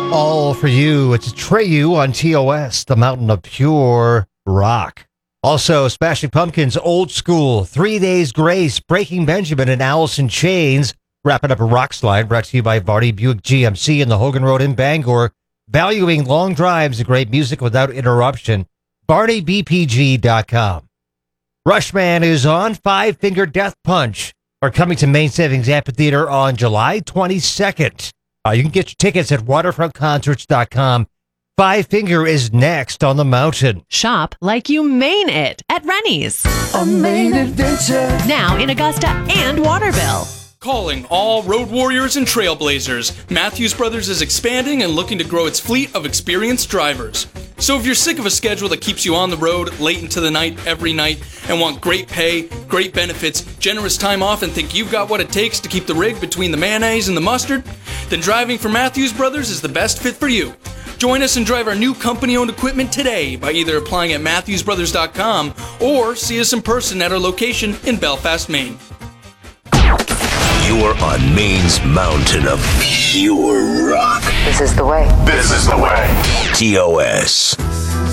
All for you. It's Treyu on TOS, the mountain of pure rock. Also, Smashing Pumpkins, Old School, 3 Days Grace, Breaking Benjamin, and Alice in Chains. Wrapping up a rock slide brought to you by Vardy Buick GMC in the Hogan Road in Bangor. Valuing long drives and great music without interruption. VardyBPG.com. Rushman is on. Five Finger Death Punch are coming to Main Savings Amphitheater on July 22nd. You can get your tickets at waterfrontconcerts.com. Five Finger is next on the mountain. Shop like you mean it at Rennie's. A main adventure. Now in Augusta and Waterville. Calling all road warriors and trailblazers, Matthews Brothers is expanding and looking to grow its fleet of experienced drivers. So if you're sick of a schedule that keeps you on the road late into the night every night and want great pay, great benefits, generous time off, and think you've got what it takes to keep the rig between the mayonnaise and the mustard, then driving for Matthews Brothers is the best fit for you. Join us and drive our new company-owned equipment today by either applying at MatthewsBrothers.com or see us in person at our location in Belfast, Maine. You're on Maine's mountain of pure rock. This is the way. This is the way. TOS.